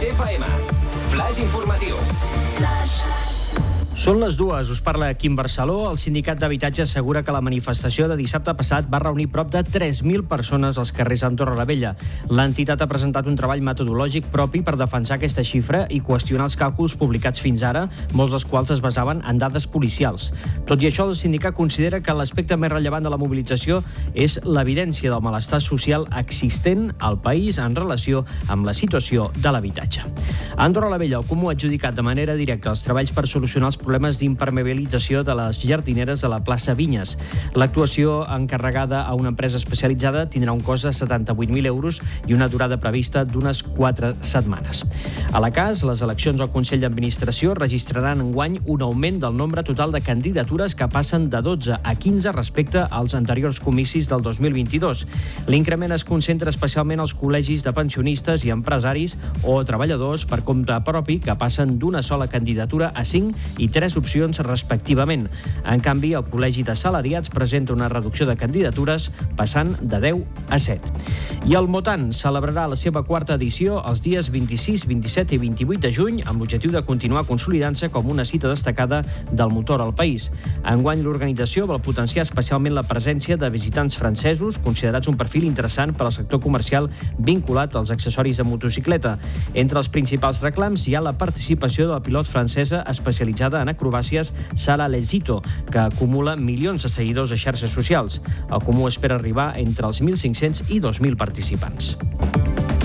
Flash FM. Flash informatiu. Són les 2, us parla Quim Barceló. El Sindicat d'Habitatge assegura que la manifestació de dissabte passat va reunir prop de 3.000 persones als carrers d'Andorra la Vella. L'entitat ha presentat un treball metodològic propi per defensar aquesta xifra i qüestionar els càlculs publicats fins ara, molts dels quals es basaven en dades policials. Tot i això, el sindicat considera que l'aspecte més rellevant de la mobilització és l'evidència del malestar social existent al país en relació amb la situació de l'habitatge. A Andorra la Vella, el Comú ha adjudicat de manera directa els treballs per solucionar els problemes d'impermeabilització de les jardineres de la plaça Vinyes. L'actuació encarregada a una empresa especialitzada tindrà un cost de 78.000 euros i una durada prevista d'unes 4 setmanes. A la CAS, les eleccions al Consell d'Administració registraran enguany un augment del nombre total de candidatures que passen de 12 a 15 respecte als anteriors comicis del 2022. L'increment es concentra especialment als col·legis de pensionistes i empresaris o treballadors per compte propi que passen d'una sola candidatura a 5 i 3 opcions respectivament. En canvi, el Col·legi de Salariats presenta una reducció de candidatures passant de 10 a 7. I el Motan celebrarà la seva 4ª edició els dies 26, 27 i 28 de juny amb l'objectiu de continuar consolidant-se com una cita destacada del motor al país. Enguany, l'organització vol potenciar especialment la presència de visitants francesos, considerats un perfil interessant per al sector comercial vinculat als accessoris de motocicleta. Entre els principals reclams hi ha la participació de la pilot francesa especialitzada en acrobàcies Sara Lesito, que acumula milions de seguidors a xarxes socials. El Comú espera arribar entre els 1.500 i 2.000 participants.